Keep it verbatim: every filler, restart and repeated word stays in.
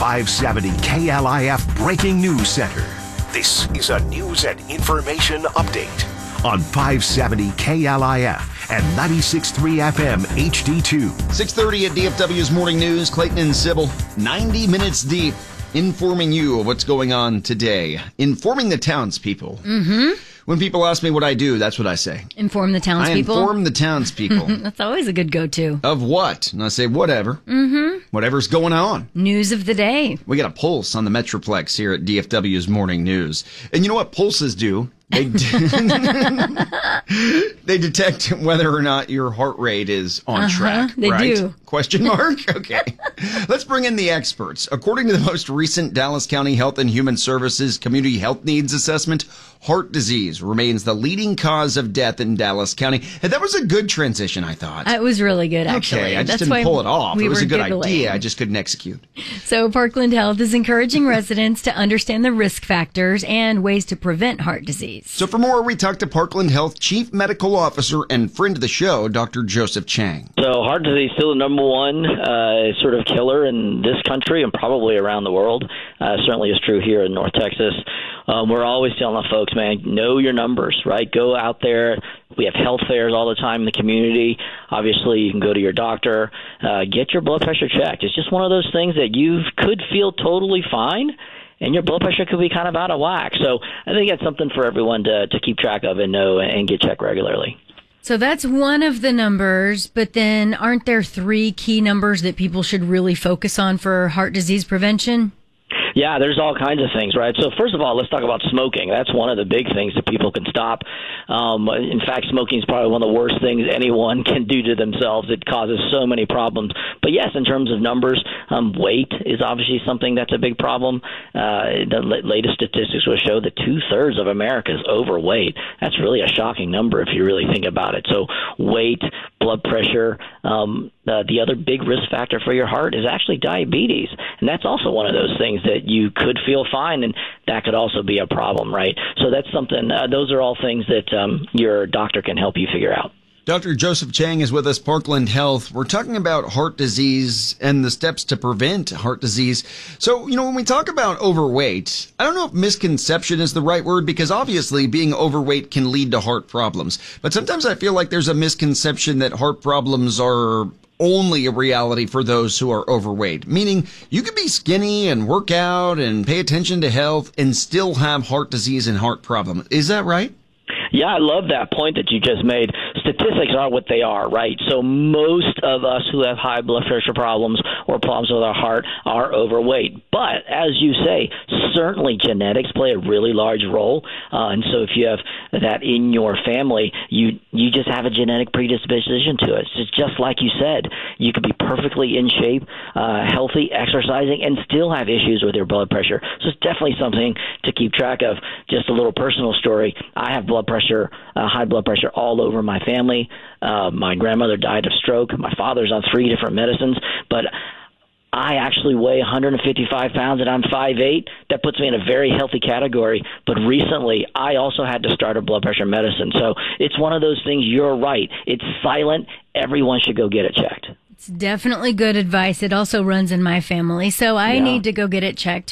five seventy K L I F Breaking News Center. This is a news and information update on five seventy K L I F and ninety-six point three F M H D two. six thirty at D F W's Morning News. Clayton and Sybil, ninety minutes deep, informing you of what's going on today. Informing the townspeople. Mm-hmm. When people ask me what I do, that's what I say. Inform the townspeople? I inform the townspeople. That's always a good go-to. Of what? And I say, whatever. Mm-hmm. Whatever's going on. News of the day. We got a pulse on the Metroplex here at D F W's Morning News. And you know what pulses do? They, de- they detect whether or not your heart rate is on uh-huh, track. They right? do. Question mark? Okay. Let's bring in the experts. According to the most recent Dallas County Health and Human Services Community Health Needs Assessment, heart disease remains the leading cause of death in Dallas County. And that was a good transition, I thought. It was really good, actually. Okay, I just That's didn't pull it off. We It was were a good giggling. idea. I just couldn't execute. So Parkland Health is encouraging residents to understand the risk factors and ways to prevent heart disease. So for more, we talked to Parkland Health Chief Medical Officer and friend of the show, Doctor Joseph Chang. So heart disease is still the number one uh, sort of killer in this country and probably around the world. Uh, certainly is true here in North Texas. Um, we're always telling folks, man, know your numbers, right? Go out there. We have health fairs all the time in the community. Obviously, you can go to your doctor, uh, get your blood pressure checked. It's just one of those things that you could feel totally fine, and your blood pressure could be kind of out of whack. So I think that's something for everyone to, to keep track of and know and get checked regularly. So that's one of the numbers, but then aren't there three key numbers that people should really focus on for heart disease prevention? Yeah, there's all kinds of things, right? So first of all, let's talk about smoking. That's one of the big things that people can stop. Um, in fact, smoking is probably one of the worst things anyone can do to themselves. It causes so many problems. But yes, in terms of numbers, um, weight is obviously something that's a big problem. Uh, the l- latest statistics will show that two-thirds of America is overweight. That's really a shocking number if you really think about it. So weight, blood pressure, um, uh, the other big risk factor for your heart is actually diabetes. And that's also one of those things that you could feel fine, and that could also be a problem, right? So that's something, uh, those are all things that um, your doctor can help you figure out. Doctor Joseph Chang is with us, Parkland Health. We're talking about heart disease and the steps to prevent heart disease. So, you know, when we talk about overweight, I don't know if misconception is the right word, because obviously being overweight can lead to heart problems. But sometimes I feel like there's a misconception that heart problems are only a reality for those who are overweight, meaning you could be skinny and work out and pay attention to health and still have heart disease and heart problems. Is that right? Yeah, I love that point that you just made. Statistics are what they are, right? So most of us who have high blood pressure problems or problems with our heart are overweight. But as you say, certainly genetics play a really large role. Uh, and so if you have that in your family, you you just have a genetic predisposition to it. It's just like you said, you could be perfectly in shape, uh, healthy, exercising, and still have issues with your blood pressure. So it's definitely something to keep track of. Just a little personal story. I have blood pressure, uh, high blood pressure all over my family. Uh, my grandmother died of stroke. My father's on three different medicines. But I actually weigh one hundred fifty-five pounds and I'm five eight. That puts me in a very healthy category. But recently, I also had to start a blood pressure medicine. So it's one of those things. You're right. It's silent. Everyone should go get it checked. It's definitely good advice. It also runs in my family. So I Yeah. need to go get it checked